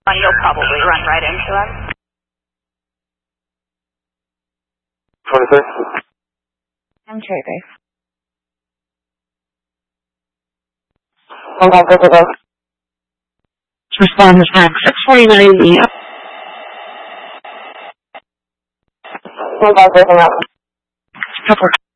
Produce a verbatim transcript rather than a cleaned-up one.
You'll probably run right into him. twenty-six. I'm Trader. One five fifty five. Respond to fax six forty-nine E. One five fifty nine. Pepper.